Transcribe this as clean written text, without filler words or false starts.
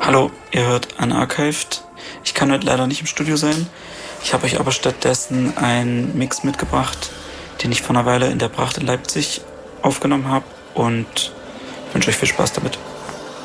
Hallo, ihr hört Unarchived. Ich kann heute leider nicht im Studio sein. Ich habe euch aber stattdessen einen Mix mitgebracht, den ich vor einer Weile in der Pracht in Leipzig aufgenommen habe und wünsche euch viel Spaß damit.